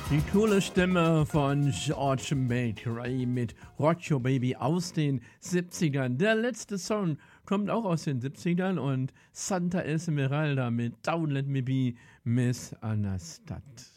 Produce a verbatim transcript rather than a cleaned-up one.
Die coole Stimme von George Bakery mit Rock Your Baby aus den siebzigern. Der letzte Song kommt auch aus den siebzigern und Santa Esmeralda mit Don't Let Me Be Miss Anastat.